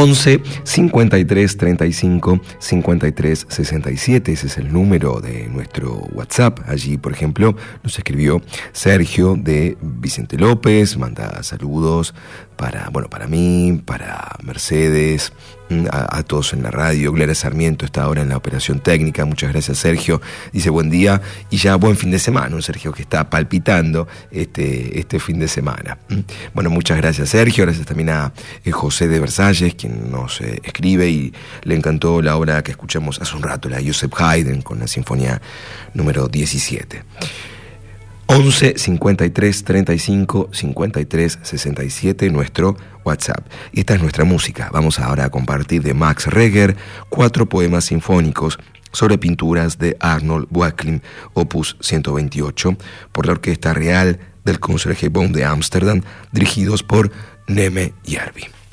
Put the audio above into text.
11 53 35 53 67, ese es el número de nuestro WhatsApp. Allí, por ejemplo, nos escribió Sergio de Vicente López, manda saludos para mí, para Mercedes, a todos en la radio. Gloria Sarmiento está ahora en la operación técnica. Muchas gracias, Sergio. Dice buen día y ya buen fin de semana. Un Sergio que está palpitando este fin de semana. Bueno, muchas gracias, Sergio. Gracias también a José de Versalles, quien nos escribe y le encantó la obra que escuchamos hace un rato, la de Joseph Haydn con la sinfonía número 17. 11 53 35 53 67, nuestro WhatsApp. Y esta es nuestra música. Vamos ahora a compartir de Max Reger 4 poemas sinfónicos sobre pinturas de Arnold Böcklin, opus 128, por la Orquesta Real del Concertgebouw de Ámsterdam, dirigidos por Neme Järvi.